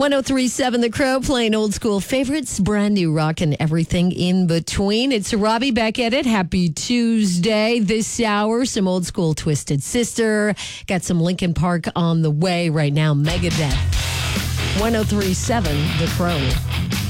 1037 The Crow playing old school favorites, brand new rock and everything in between. It's Robbie back at it. Happy Tuesday. This hour, some old school Twisted Sister. Got some Linkin Park on the way right now. Megadeth. 1037 The Crow.